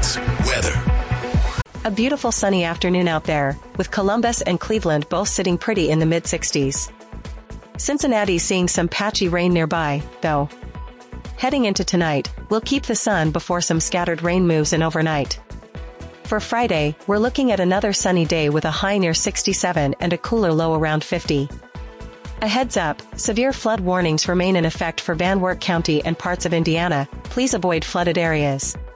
Sports weather. A beautiful sunny afternoon out there, with Columbus and Cleveland both sitting pretty in the mid-60s. Cincinnati's seeing some patchy rain nearby, though. Heading into tonight, we'll keep the sun before some scattered rain moves in overnight. For Friday, we're looking at another sunny day with a high near 67 and a cooler low around 50. A heads up, severe flood warnings remain in effect for Van Wert County and parts of Indiana. Please avoid flooded areas.